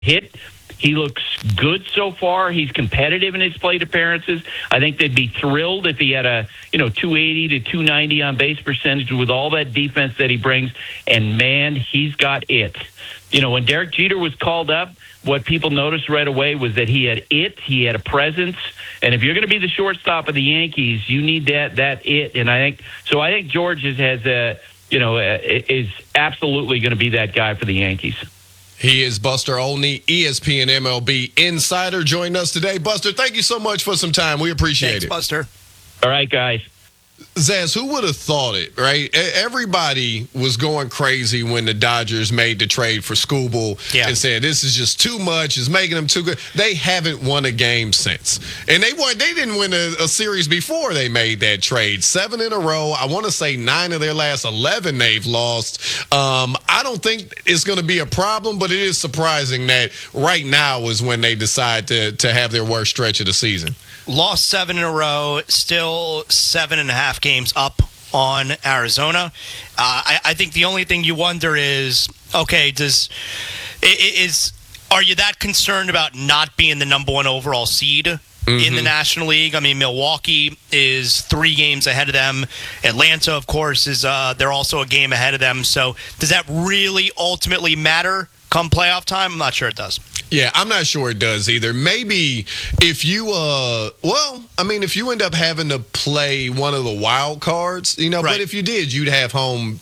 hit. He looks good so far. He's competitive in his plate appearances. I think they'd be thrilled if he had a 280 to 290 on base percentage with all that defense that he brings. And man, he's got it. When Derek Jeter was called up, what people noticed right away was that he had it. He had a presence. And if you're going to be the shortstop of the Yankees, you need that it. And I think George is absolutely going to be that guy for the Yankees. He is Buster Olney, ESPN MLB insider, joining us today. Buster, thank you so much for some time. We appreciate it. Thanks, Buster. All right, guys. Zaz, who would have thought it, right? Everybody was going crazy when the Dodgers made the trade for Skubal and said, this is just too much, it's making them too good. They haven't won a game since. And they didn't win a series before they made that trade. 7 in a row. I want to say 9 of their last 11 they've lost. I don't think it's going to be a problem, but it is surprising that right now is when they decide to have their worst stretch of the season. Lost 7 in a row, still 7.5 games up on Arizona. I think the only thing you wonder is, okay, are you that concerned about not being the number 1 overall seed in the National League? I mean, Milwaukee is 3 games ahead of them. Atlanta, of course, is they're also a game ahead of them. So does that really ultimately matter come playoff time? I'm not sure it does. Yeah, I'm not sure it does either. Maybe if you, if you end up having to play one of the wild cards, right. But if you did, you'd have home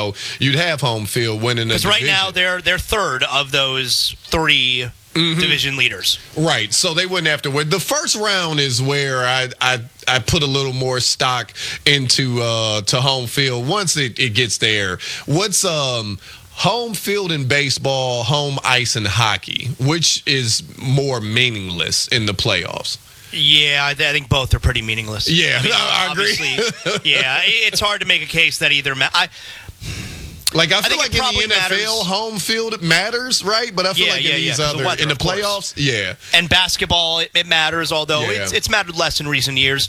field winning the division. Because right now they're third of those 3 division leaders. Right, so they wouldn't have to win. The first round is where I put a little more stock into to home field once it gets there. What's home field in baseball, home ice in hockey, which is more meaningless in the playoffs? Yeah, I think both are pretty meaningless. Yeah, I agree. Yeah, it's hard to make a case that either. I feel like in the NFL, home field matters, right? But I feel like in these in the playoffs, And basketball, it matters, although it's mattered less in recent years.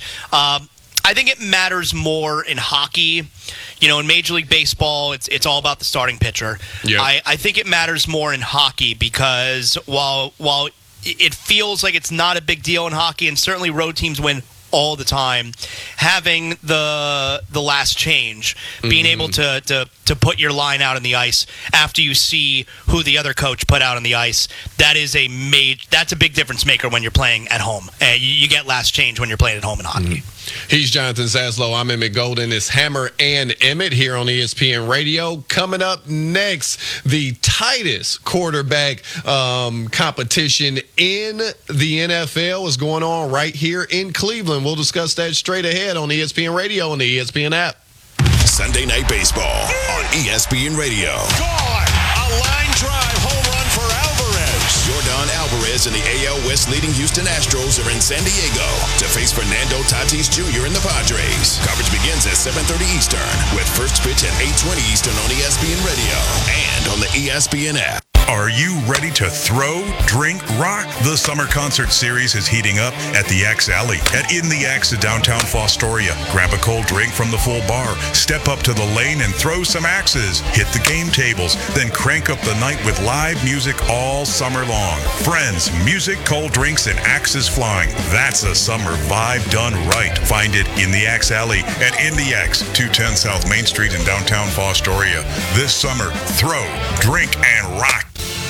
I think it matters more in hockey. In Major League Baseball, it's all about the starting pitcher. Yep. I think it matters more in hockey because while it feels like it's not a big deal in hockey, and certainly road teams win all the time, having the last change, being able to put your line out on the ice after you see who the other coach put out on the ice, that's a big difference maker when you're playing at home. You get last change when you're playing at home in hockey. He's Jonathan Zaslow. I'm Emmett Golden. It's Hammer and Emmett here on ESPN Radio. Coming up next, the tightest quarterback competition in the NFL is going on right here in Cleveland. We'll discuss that straight ahead on ESPN Radio and the ESPN app. Sunday Night Baseball on ESPN Radio. Gone! A line drive home run for Alvarez. Yordan Alvarez and the AL West leading Houston Astros are in San Diego to face Fernando Tatis Jr. and the Padres. Coverage begins at 7:30 Eastern with first pitch at 8:20 Eastern on ESPN Radio and on the ESPN app. Are you ready to throw, drink, rock? The summer concert series is heating up at the Axe Alley at In the Axe in downtown Fostoria. Grab a cold drink from the full bar, step up to the lane and throw some axes, hit the game tables, then crank up the night with live music all summer long. Friends, music, cold drinks, and axes flying. That's a summer vibe done right. Find it in the Axe Alley at In the Axe, 210 South Main Street in downtown Fostoria. This summer, throw, drink, and rock.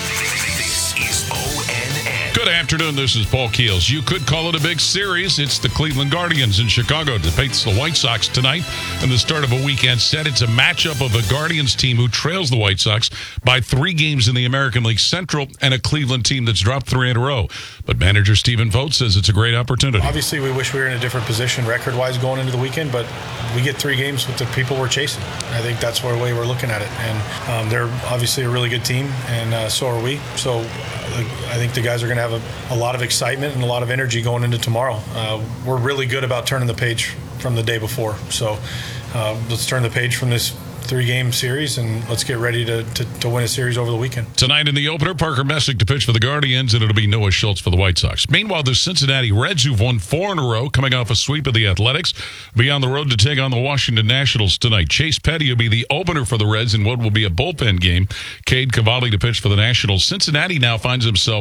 Good afternoon, this is Paul Keels. You could call it a big series. It's the Cleveland Guardians in Chicago to face the White Sox tonight and the start of a weekend set. It's a matchup of a Guardians team who trails the White Sox by 3 games in the American League Central and a Cleveland team that's dropped 3 in a row. But manager Stephen Vogt says it's a great opportunity. Obviously, we wish we were in a different position record-wise going into the weekend, but we get 3 games with the people we're chasing. I think that's the way we're looking at it. And they're obviously a really good team, and so are we. So I think the guys are going to have a lot of excitement and a lot of energy going into tomorrow. We're really good about turning the page from the day before. So let's turn the page from this 3-game series, and let's get ready to win a series over the weekend. Tonight in the opener, Parker Messick to pitch for the Guardians, and it'll be Noah Schultz for the White Sox. Meanwhile, the Cincinnati Reds, who've won 4 in a row, coming off a sweep of the Athletics, be on the road to take on the Washington Nationals tonight. Chase Petty will be the opener for the Reds in what will be a bullpen game. Cade Cavalli to pitch for the Nationals. Cincinnati now finds himself